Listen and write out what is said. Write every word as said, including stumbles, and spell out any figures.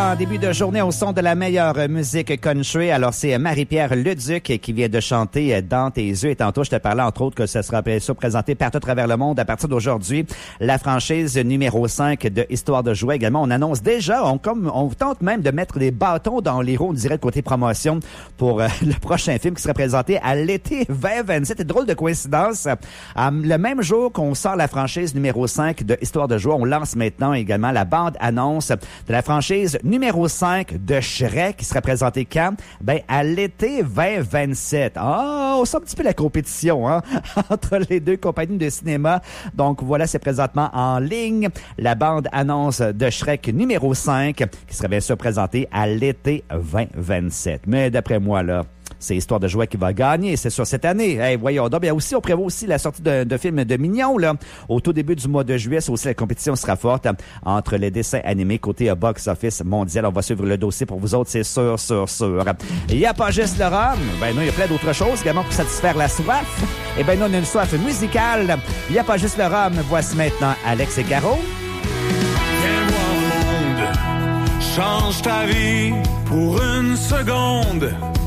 En début de journée, au son de la meilleure musique country, alors c'est Marie-Pierre Leduc qui vient de chanter Dans tes yeux. Et tantôt, je te parlais entre autres que ce sera ça présenté partout à travers le monde à partir d'aujourd'hui. La franchise numéro cinq de Histoire de jouer également. On annonce déjà, on, comme, on tente même de mettre des bâtons dans les roues, on dirait, côté promotion pour euh, le prochain film qui sera présenté à l'été vingt vingt-sept. C'est drôle de coïncidence. Euh, le même jour qu'on sort la franchise numéro cinq de Histoire de jouer, on lance maintenant également la bande-annonce de la franchise numéro cinq de Shrek qui sera présenté quand? Ben, à l'été vingt vingt-sept. Ah, on sent un petit peu la compétition, hein, entre les deux compagnies de cinéma. Donc, voilà, c'est présentement en ligne. La bande-annonce de Shrek numéro cinq qui sera bien sûr présentée à l'été vingt vingt-sept. Mais d'après moi, là, c'est Histoire de jouer qui va gagner, c'est sûr, cette année. Hey, voyons donc. Bien aussi, on prévoit aussi la sortie de, de films de Mignon, là. Au tout début du mois de juillet, c'est aussi la compétition sera forte entre les dessins animés côté box-office mondial. On va suivre le dossier pour vous autres, c'est sûr, sûr, sûr. Il n'y a pas juste le rhum. Ben non, il y a plein d'autres choses également pour satisfaire la soif. Et ben non, on a une soif musicale. Il n'y a pas juste le rhum. Voici maintenant Alex et Caro. Viens voir le monde. Change ta vie pour une seconde.